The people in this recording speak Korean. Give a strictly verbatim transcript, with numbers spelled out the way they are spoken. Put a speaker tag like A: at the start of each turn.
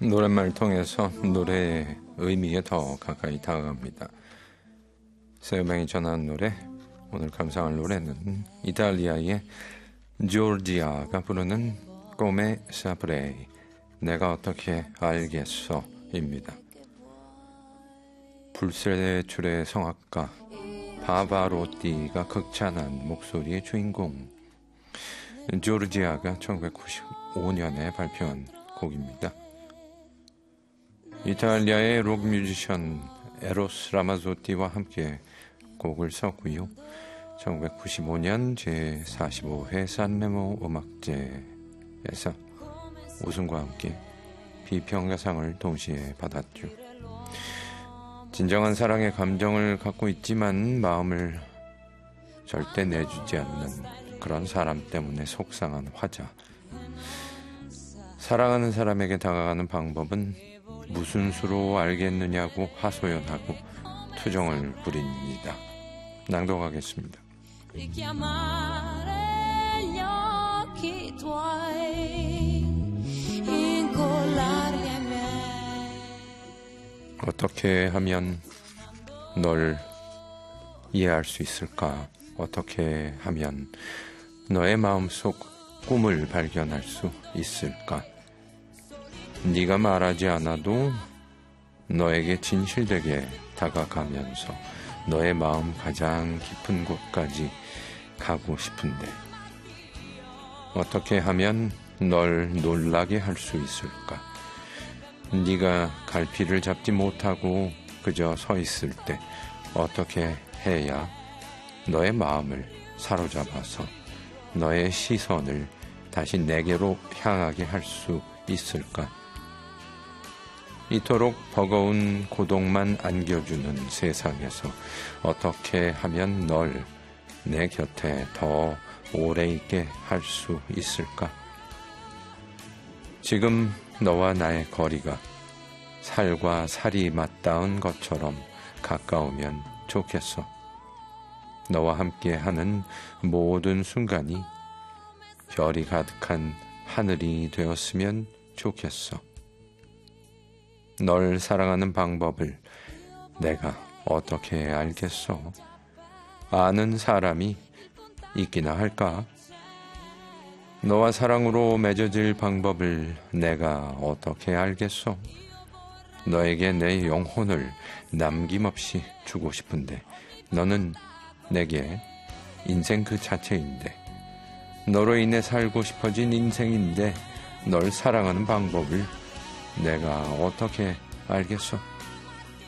A: 노랫말을 통해서 노래의 의미에 더 가까이 다가갑니다. 세우명이 전한 노래, 오늘 감상할 노래는 이탈리아의 조르지아가 부르는 꼬메 사프레이, 내가 어떻게 알겠어 입니다. 불세출의 성악가 바바로티가 극찬한 목소리의 주인공, 조르지아가 천구백구십오 년에 발표한 곡입니다. 이탈리아의 록 뮤지션 에로스 라마조티와 함께 곡을 썼고요. 천구백구십오 년 제사십오 회 산레모 음악제에서 우승과 함께 비평가상을 동시에 받았죠. 진정한 사랑의 감정을 갖고 있지만 마음을 절대 내주지 않는 그런 사람 때문에 속상한 화자. 사랑하는 사람에게 다가가는 방법은 무슨 수로 알겠느냐고 하소연하고 투정을 부립니다. 낭독하겠습니다. 어떻게 하면 널 이해할 수 있을까? 어떻게 하면 너의 마음속 꿈을 발견할 수 있을까? 네가 말하지 않아도 너에게 진실되게 다가가면서 너의 마음 가장 깊은 곳까지 가고 싶은데 어떻게 하면 널 놀라게 할 수 있을까? 네가 갈피를 잡지 못하고 그저 서 있을 때 어떻게 해야 너의 마음을 사로잡아서 너의 시선을 다시 내게로 향하게 할 수 있을까? 이토록 버거운 고독만 안겨주는 세상에서 어떻게 하면 널 내 곁에 더 오래 있게 할 수 있을까? 지금 너와 나의 거리가 살과 살이 맞닿은 것처럼 가까우면 좋겠어. 너와 함께하는 모든 순간이 별이 가득한 하늘이 되었으면 좋겠어. 널 사랑하는 방법을 내가 어떻게 알겠어? 아는 사람이 있기나 할까? 너와 사랑으로 맺어질 방법을 내가 어떻게 알겠어? 너에게 내 영혼을 남김없이 주고 싶은데 너는 내게 인생 그 자체인데 너로 인해 살고 싶어진 인생인데 널 사랑하는 방법을 내가 어떻게 알겠어?